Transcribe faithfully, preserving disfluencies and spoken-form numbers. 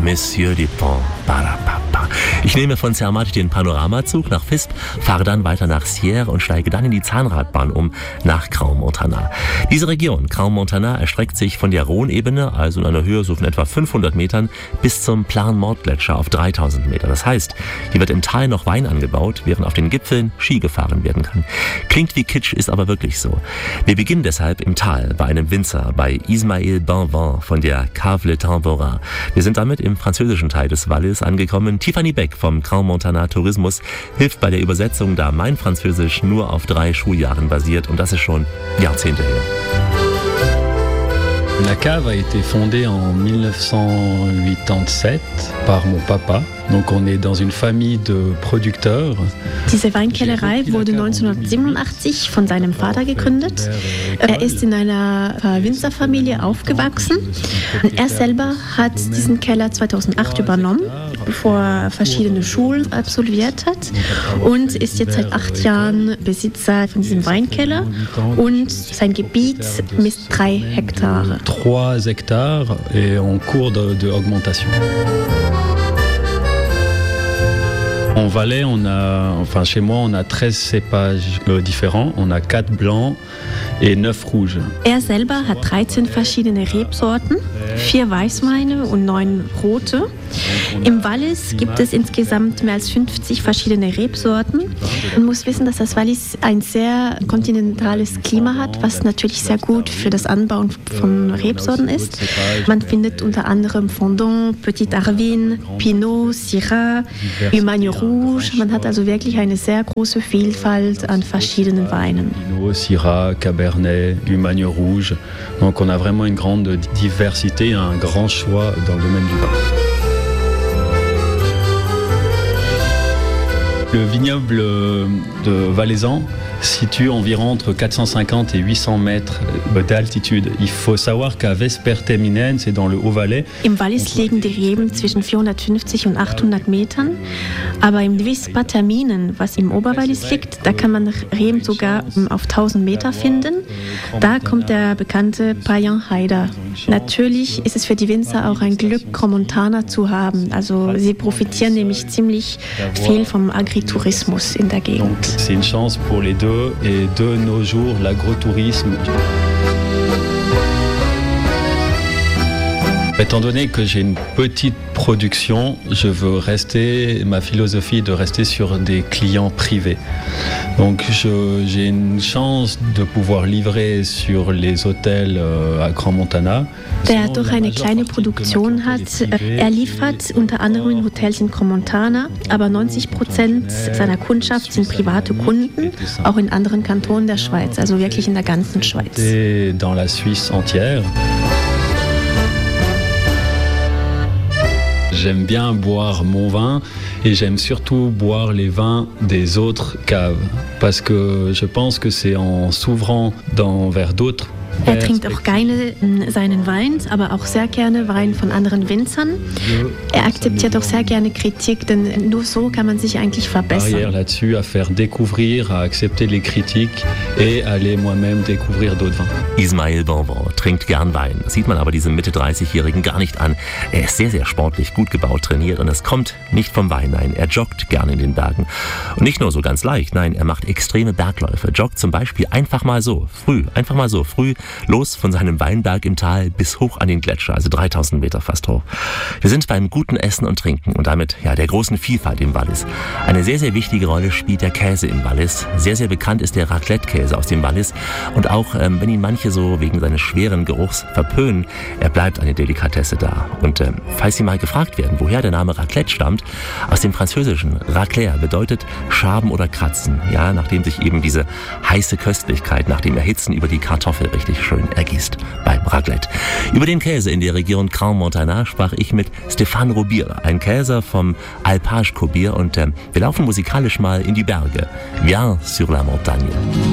Messieurs Dupont. Ich nehme von Zermatt den Panoramazug nach Visp, fahre dann weiter nach Sierre und steige dann in die Zahnradbahn um nach Crans-Montana. Diese Region, Crans-Montana, erstreckt sich von der Rhône-Ebene, also in einer Höhe so von etwa fünfhundert Metern, bis zum Plan-Mort-Gletscher auf dreitausend Meter. Das heißt, hier wird im Tal noch Wein angebaut, während auf den Gipfeln Ski gefahren werden kann. Klingt wie Kitsch, ist aber wirklich so. Wir beginnen deshalb im Tal bei einem Winzer, bei Ismaël Benvent von der Cave Le Tambourin. Wir sind damit im französischen Teil des Wallis angekommen. Tiffany Beck vom Crans-Montana Tourismus hilft bei der Übersetzung, da mein Französisch nur auf drei Schuljahren basiert und das ist schon Jahrzehnte her. La cave a été fondée en dix-neuf cent quatre-vingt-dix-sept par mon papa. Donc on est dans une famille de producteurs. Diese Weinkellerei wurde neunzehnhundertsiebenundachtzig von seinem Vater gegründet. Er ist in einer Winzerfamilie aufgewachsen. Er selber hat diesen Keller zweitausendacht übernommen, bevor er verschiedene Schulen absolviert hat und ist jetzt seit acht Jahren Besitzer von diesem Weinkeller und sein Gebiet misst drei Hektare. Trois hectares et en cours de, de augmentation. En Valais, on a, enfin chez moi, on a treize cépages euh, différents. On a quatre blancs et neuf rouges. Er selber hat dreizehn verschiedene Rebsorten, vier Weißweine und neun rote. Im Wallis gibt es insgesamt mehr als fünfzig verschiedene Rebsorten. Man muss wissen, dass das Wallis ein sehr kontinentales Klima hat, was natürlich sehr gut für das Anbauen von Rebsorten ist. Man findet unter anderem Fondant, Petit Arvin, Pinot, Syrah, Humagne Rouge. Man hat also wirklich eine sehr große Vielfalt an verschiedenen Weinen. Pinot, Syrah, Cabernet, Humagne Rouge. Donc on a vraiment une grande diversité, un grand choix dans le domaine du vin. Le vignoble de Valaisan situe environ entre quatre cent cinquante et huit cents mètres d'altitude. Il faut savoir qu'à Vesperteminen, c'est dans le Haut-Valais. Im Wallis liegen die Reben zwischen vierhundertfünfzig und achthundert Metern, aber im Vesperteminen, was im Oberwallis liegt, da kann man Reben sogar auf tausend Meter finden. Da kommt der bekannte Payen Haida. Natürlich ist es für die Winzer auch ein Glück, Crans-Montana zu haben. Also sie profitieren nämlich ziemlich viel vom Agritourismus in der Gegend. C'est une chance pour les deux et de nos jours l'agrotourisme. Étant donné que j'ai une petite production, je veux rester, ma philosophie est de rester sur des clients privés. Donc je, j'ai une chance de pouvoir livrer sur les hôtels euh, à Crans-Montana. Der durch eine kleine Produktion hat, er liefert unter anderem in Hotels in Crans-Montana, aber neunzig Prozent seiner Kundschaft sind private Kunden, auch in anderen Kantonen der Schweiz, also wirklich in der ganzen Schweiz. Dans la Suisse entière. J'aime bien boire mon vin et j'aime surtout boire les vins des autres caves parce que je pense que c'est en s'ouvrant dans, vers d'autres. Er trinkt auch gerne seinen Wein, aber auch sehr gerne Wein von anderen Winzern. Er akzeptiert auch sehr gerne Kritik, denn nur so kann man sich eigentlich verbessern. Là-dessus, à faire découvrir, à accepter les critiques et aller moi-même découvrir d'autres vins. Ismaël Benvent trinkt gern Wein. Das sieht man aber diesem Mitte dreißigjährigen gar nicht an. Er ist sehr, sehr sportlich, gut gebaut, trainiert und das kommt nicht vom Wein, nein. Er joggt gern in den Bergen. Und nicht nur so ganz leicht, nein, er macht extreme Bergläufe. Joggt zum Beispiel einfach mal so, früh, einfach mal so, früh los von seinem Weinberg im Tal bis hoch an den Gletscher, also dreitausend Meter fast hoch. Wir sind beim guten Essen und Trinken und damit ja der großen Vielfalt im Wallis. Eine sehr, sehr wichtige Rolle spielt der Käse im Wallis. Sehr, sehr bekannt ist der Raclette-Käse aus dem Wallis und auch ähm, wenn ihn manche so wegen seines schweren Geruchs verpönen, er bleibt eine Delikatesse da. Und ähm, falls Sie mal gefragt werden, woher der Name Raclette stammt, aus dem Französischen racler bedeutet schaben oder kratzen, ja, nachdem sich eben diese heiße Köstlichkeit nach dem Erhitzen über die Kartoffel richtig schön ergießt beim Raclette. Über den Käse in der Region Crans-Montana sprach ich mit Stéphane Robier, ein Käser vom Alpage Kobier und äh, wir laufen musikalisch mal in die Berge. Viens sur la montagne.